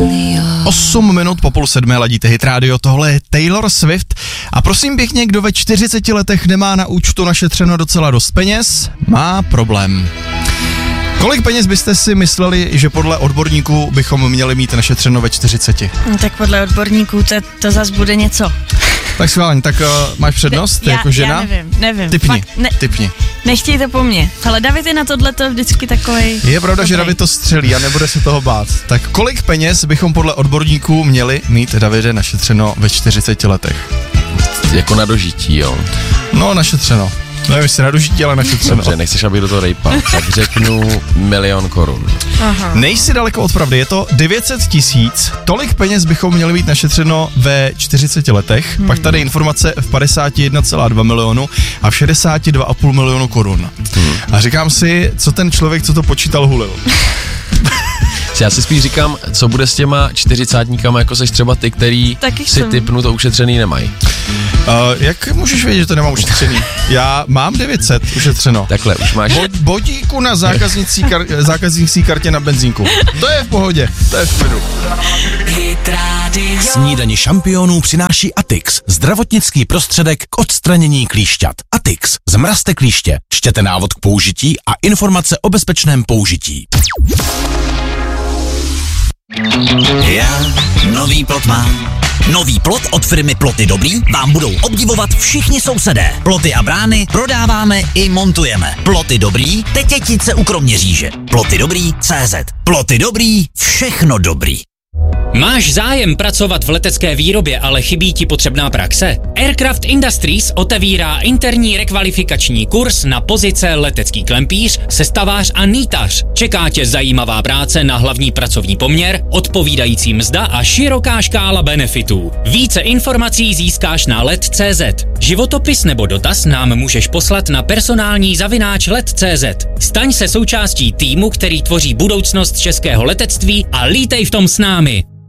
8 minut po 6:30 ladíte Hit Radio, tohle je Taylor Swift a prosím pěkně, kdo ve 40 letech nemá na účtu našetřeno docela dost peněz, má problém. Kolik peněz byste si mysleli, že podle odborníků bychom měli mít našetřeno ve 40? Tak podle odborníků to zas bude něco. Tak schválně, tak máš přednost jako žena? Já nevím. Tipni, Fakt, tipni. Nechtějte po mně. Ale David je na tohleto vždycky takovej. Je pravda, že David to střelí a nebude se toho bát. Tak kolik peněz bychom podle odborníků měli mít, Davide, našetřeno ve 40 letech? Jako na dožití, jo? No, našetřeno. Nevím, jestli na dožití, ale našetřeno. Dobře, nechceš, abych do toho rejpal. Tak řeknu 1 000 000 korun. Aha. Nejsi daleko od pravdy, je to 900 000. Tolik peněz bychom měli mít našetřeno ve 40 letech. Pak tady informace v 51,2 milionu a v 62,5 milionu korun. A říkám si, co ten člověk, co to počítal, hulil. Já si spíš říkám, co bude s těma 40-tníkama, jako seš třeba ty, který si tipnu to ušetřený nemají. Jak můžeš vědět, že to nemám ušetřený? Já mám 900 ušetřeno. Takhle, už máš... Bodíku na zákaznicí kartě na benzínku. To je v pohodě, to je v klidu. Snídani šampionů přináší Atix, zdravotnický prostředek k odstranění klíšťat. Atix, zmrazte klíště, čtěte návod k použití a informace o bezpečném použití. Já nový plot mám. Nový plot od firmy Ploty Dobrý vám budou obdivovat všichni sousedé. Ploty a brány prodáváme i montujeme. Ploty Dobrý, Tetětice u Kroměříže. Ploty Dobrý, CZ. Ploty Dobrý, všechno dobrý. Máš zájem pracovat v letecké výrobě, ale chybí ti potřebná praxe? Aircraft Industries otevírá interní rekvalifikační kurz na pozice letecký klempíř, sestavář a nýtař. Čeká tě zajímavá práce na hlavní pracovní poměr, odpovídající mzda a široká škála benefitů. Více informací získáš na let.cz. Životopis nebo dotaz nám můžeš poslat na personální@let.cz. Staň se součástí týmu, který tvoří budoucnost českého letectví a lítej v tom s námi.